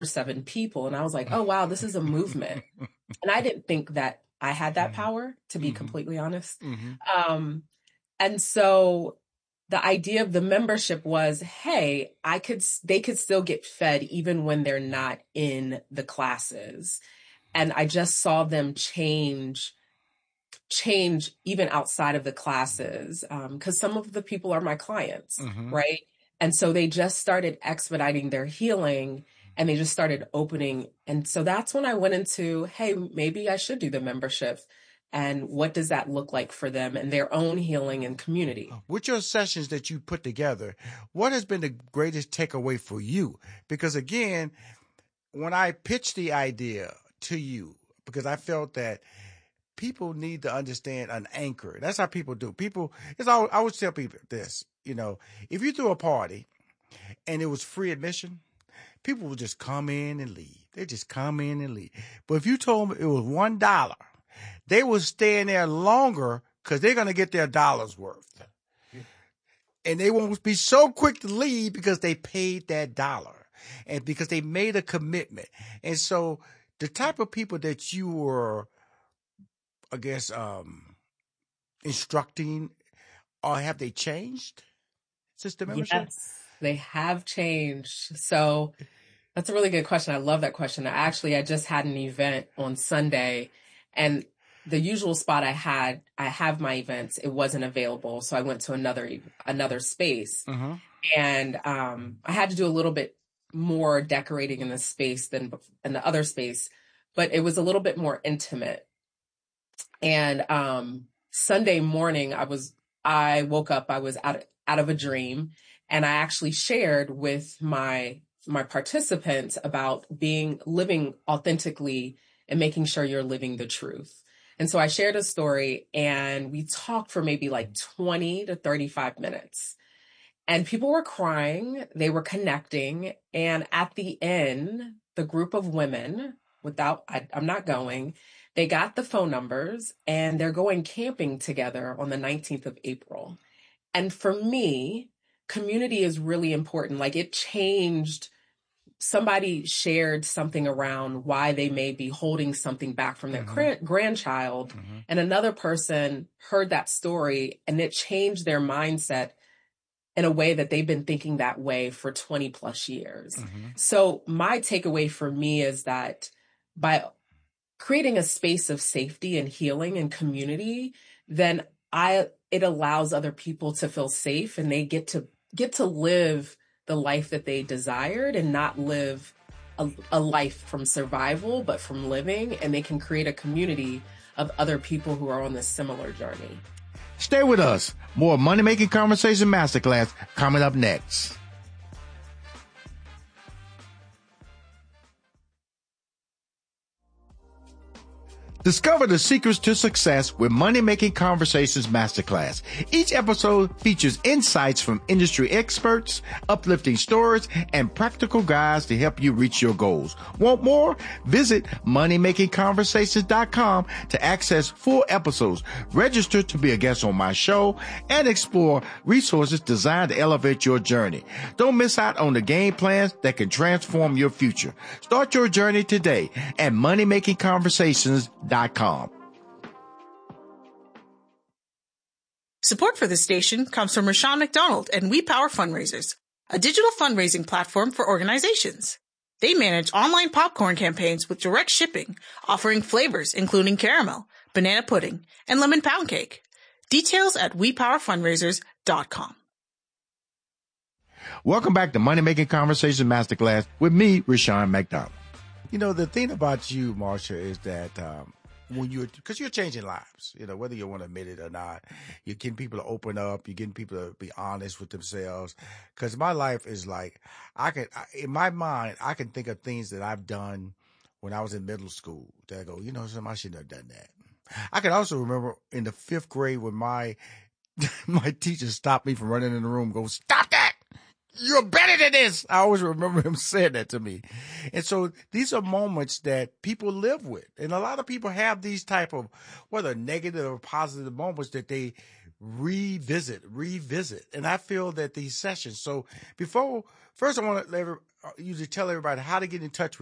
7 people. And I was like, oh, wow, this is a movement. And I didn't think that I had that power, to be completely honest. And so the idea of the membership was, hey, they could still get fed even when they're not in the classes. And I just saw them change even outside of the classes, because some of the people are my clients, right? And so they just started expediting their healing, and they just started opening. And so that's when I went into, hey, maybe I should do the membership. And what does that look like for them and their own healing and community? With your sessions that you put together, what has been the greatest takeaway for you? Because again, when I pitched the idea to you, because I felt that people need to understand an anchor. That's how people do. I always tell people this, if you threw a party and it was free admission, people would just come in and leave. They just come in and leave. But if you told them it was $1, they would stay in there longer because they're going to get their dollar's worth. And they won't be so quick to leave because they paid that dollar and because they made a commitment. And so the type of people that you were, I guess, instructing, or have they changed since the membership? Yes, they have changed. So that's a really good question. I love that question. I just had an event on Sunday, and the usual spot I have my events, it wasn't available. So I went to another space, and I had to do a little bit more decorating in this space than in the other space, but it was a little bit more intimate. And Sunday morning, I woke up, I was out of a dream, and I actually shared with my participants about living authentically and making sure you're living the truth. And so I shared a story, and we talked for maybe like 20 to 35 minutes. And people were crying, they were connecting. And at the end, the group of women, I'm not going, they got the phone numbers, and they're going camping together on the 19th of April. And for me, community is really important. Like, it changed. Somebody shared something around why they may be holding something back from their grandchild. And another person heard that story, and it changed their mindset in a way that they've been thinking that way for 20 plus years. So my takeaway for me is that by creating a space of safety and healing and community, then it allows other people to feel safe, and they get to live the life that they desired, and not live a life from survival, but from living, and they can create a community of other people who are on this similar journey. Stay with us. More Money Making Conversation Masterclass coming up next. Discover the secrets to success with Money Making Conversations Masterclass. Each episode features insights from industry experts, uplifting stories, and practical guides to help you reach your goals. Want more? Visit moneymakingconversations.com to access full episodes, register to be a guest on my show, and explore resources designed to elevate your journey. Don't miss out on the game plans that can transform your future. Start your journey today at moneymakingconversations.com. Support for this station comes from Rashawn McDonald and We Power Fundraisers, a digital fundraising platform for organizations. They manage online popcorn campaigns with direct shipping, offering flavors including caramel, banana pudding, and lemon pound cake. Details at wepowerfundraisers.com. Welcome back to Money Making Conversation Masterclass with me, Rashawn McDonald. The thing about you, Marsha, is that because you're changing lives, whether you want to admit it or not, you're getting people to open up, you're getting people to be honest with themselves. Because my life is like, in my mind, I can think of things that I've done when I was in middle school that I go, I shouldn't have done that. I can also remember in the 5th grade when my teacher stopped me from running in the room, go, stop that! You're better than this. I always remember him saying that to me. And so these are moments that people live with. And a lot of people have these type of, whether negative or positive moments, that they revisit. And I feel that these sessions. So first I want to usually tell everybody how to get in touch with